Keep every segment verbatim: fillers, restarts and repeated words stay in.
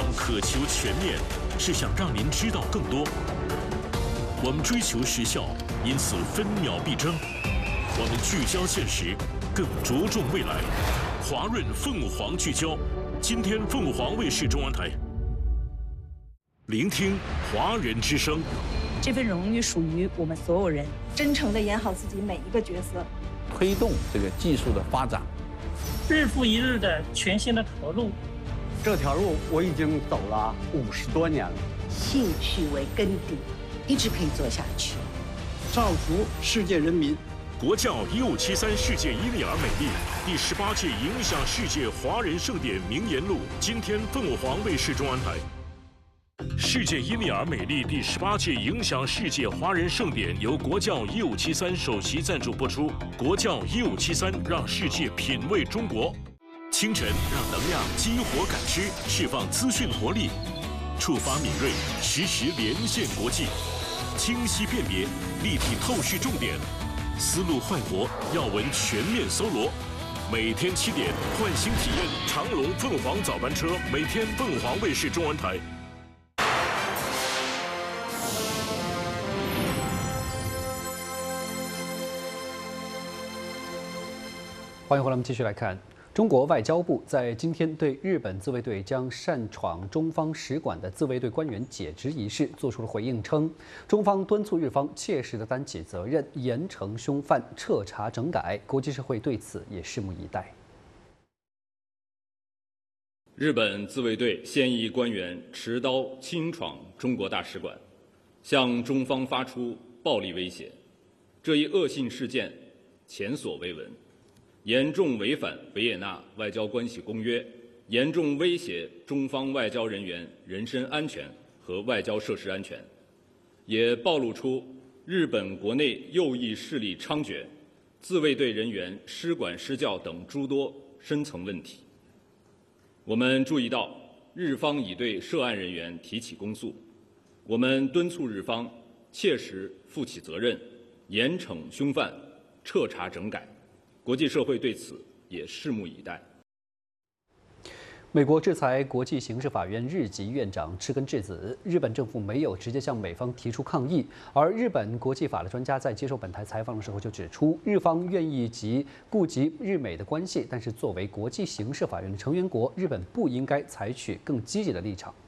们渴求全面，是想让您知道更多。我们追求时效，因此分秒必争。我们聚焦现实，更着重未来。华润凤凰聚焦，今天凤凰卫视中文台。聆听华人之声。 这份荣誉属于我们所有人，真诚地演好自己每一个角色， 推动这个技术的发展， 日复一日的全新的投入。 这条路我已经走了五十多年了， 兴趣为根底，一直可以做下去。 造福世界人民。 国教一五七三世界伊利尔美丽第十八届影响世界华人盛典名言录，今天凤凰卫视中文台。世界伊利尔美丽第十八届影响世界华人盛典由国教一五七三首席赞助播出。国教一五七三让世界品味中国。清晨让能量激活感知，释放资讯活力，触发敏锐，实时连线国际，清晰辨别，立体透视重点，思路焕活，要闻全面搜罗。每天七点，唤醒体验长龙凤凰早班车，每天凤凰卫视中文台。 欢迎回来，我们继续来看。中国外交部在今天对日本自卫队将擅闯中方使馆的自卫队官员解职一事作出了回应，称中方敦促日方切实地担起责任，严惩凶犯，彻查整改。国际社会对此也拭目以待。 日本自卫队现役官员持刀侵闯中国大使馆，向中方发出暴力威胁，这一恶性事件前所未闻。严重违反维也纳外交关系公约，严重威胁中方外交人员人身安全和外交设施安全，也暴露出日本国内右翼势力猖獗、自卫队人员失管失教等诸多深层问题。我们注意到，日方已对涉案人员提起公诉，我们敦促日方切实负起责任，严惩凶犯，彻查整改。国际社会对此也拭目以待。 美国制裁国际刑事法院日籍院长赤根智子，日本政府没有直接向美方提出抗议，而日本国际法的专家在接受本台采访的时候就指出，日方愿意及顾及日美的关系，但是作为国际刑事法院的成员国，日本不应该采取更积极的立场。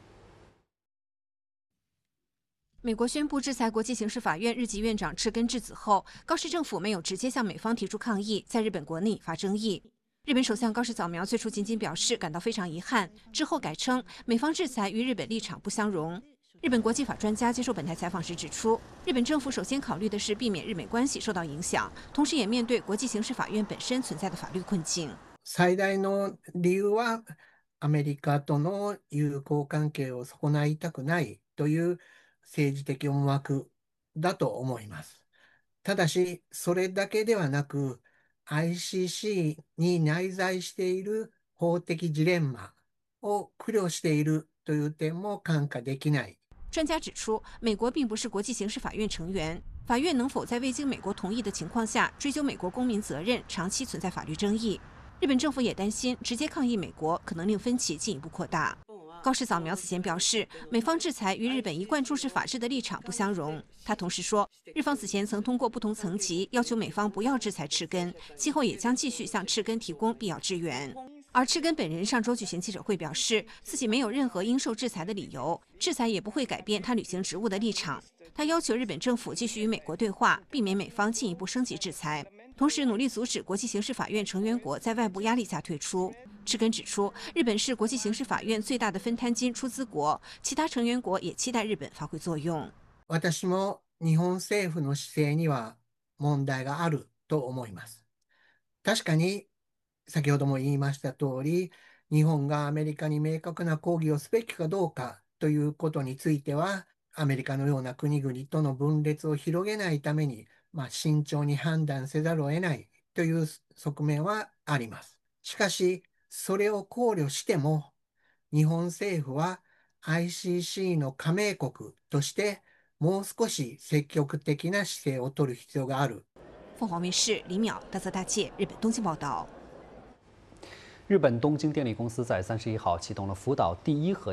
美国宣布制裁国际刑事法院日籍院长赤根智子后，高市政府没有直接向美方提出抗议，在日本国内引发争议。日本首相高市早苗最初仅仅表示感到非常遗憾，之后改称美方制裁与日本立场不相容。日本国际法专家接受本台采访时指出，日本政府首先考虑的是避免日美关系受到影响，同时也面对国际刑事法院本身存在的法律困境。 最大の理由はアメリカとの友好関係を損ないたくないという政治的思惑だと思います。ただし、それだけではなく、アイシーシー に内在している法的ジレンマを苦慮しているという点も看過できない。 专家指出，美国并不是国际刑事法院成员，法院能否在未经美国同意的情况下追究美国公民责任，长期存在法律争议。日本政府也担心，直接抗议美国可能令分歧进一步扩大。高市早苗此前表示，美方制裁与日本一贯重视法治的立场不相容。他同时说，日方此前曾通过不同层级要求美方不要制裁赤根，今后也将继续向赤根提供必要支援。而赤根本人上周举行记者会表示，自己没有任何应受制裁的理由，制裁也不会改变他履行职务的立场。他要求日本政府继续与美国对话，避免美方进一步升级制裁，同时努力阻止国际刑事法院成员国在外部压力下退出。赤根指出，日本是国际刑事法院最大的分摊金出资国，其他成员国也期待日本发挥作用。 私も日本政府の姿勢には問題があると思います。確かに先ほども言いました通り、日本がアメリカに明確な抗議をすべきかどうかということについては、アメリカのような国々との分裂を広げないために、まあ、慎重に判断せざるを得ないという側面はあります。しかし、それを考慮しても、日本政府は アイシーシー の加盟国としてもう少し積極的な姿勢を取る必要がある。 凤凰卫视李淼、大泽大介，日本东京报道。 日本东京电力公司在三十一号启动了福岛第一核